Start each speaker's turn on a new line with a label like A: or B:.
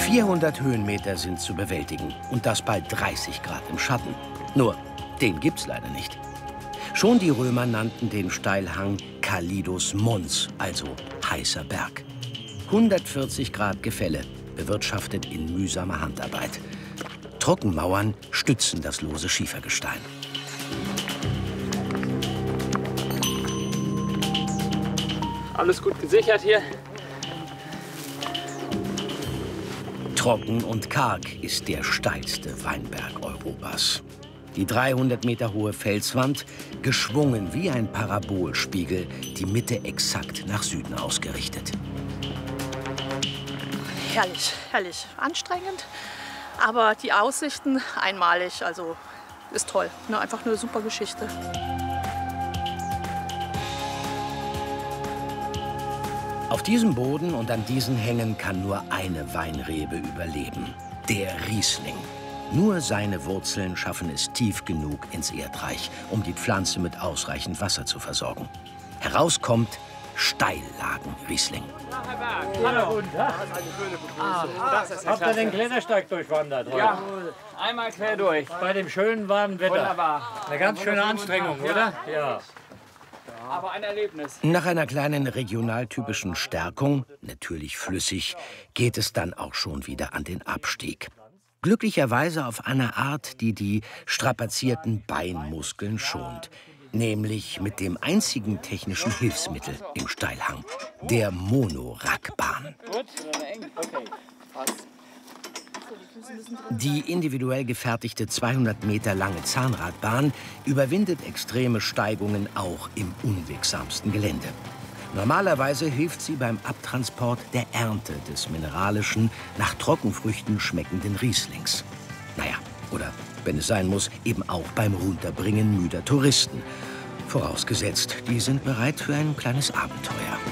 A: 400 Höhenmeter sind zu bewältigen und das bei 30 Grad im Schatten. Nur, den gibt's leider nicht. Schon die Römer nannten den Steilhang Calidus Mons, also heißer Berg. 140 Grad Gefälle, bewirtschaftet in mühsamer Handarbeit. Trockenmauern stützen das lose Schiefergestein.
B: Alles gut gesichert hier.
A: Trocken und karg ist der steilste Weinberg Europas. Die 300 Meter hohe Felswand, geschwungen wie ein Parabolspiegel, die Mitte exakt nach Süden ausgerichtet.
C: Herrlich, herrlich. Anstrengend, aber die Aussichten einmalig. Also ist toll. Einfach eine super Geschichte.
A: Auf diesem Boden und an diesen Hängen kann nur eine Weinrebe überleben, der Riesling. Nur seine Wurzeln schaffen es tief genug ins Erdreich, um die Pflanze mit ausreichend Wasser zu versorgen. Herauskommt Steillagen-Riesling.
B: Hallo.
D: Habt ihr den Klettersteig durchwandert?
B: Ja, einmal quer durch.
D: Bei dem schönen warmen Wetter.
B: Wunderbar.
D: Eine ganz schöne Anstrengung, oder? Ja.
B: Aber ein Erlebnis.
A: Nach einer kleinen regionaltypischen Stärkung, natürlich flüssig, geht es dann auch schon wieder an den Abstieg. Glücklicherweise auf eine Art, die die strapazierten Beinmuskeln schont. Nämlich mit dem einzigen technischen Hilfsmittel im Steilhang, der Monorackbahn. Die individuell gefertigte 200 Meter lange Zahnradbahn überwindet extreme Steigungen auch im unwegsamsten Gelände. Normalerweise hilft sie beim Abtransport der Ernte des mineralischen, nach Trockenfrüchten schmeckenden Rieslings. Naja, oder, wenn es sein muss, eben auch beim Runterbringen müder Touristen. Vorausgesetzt, die sind bereit für ein kleines Abenteuer.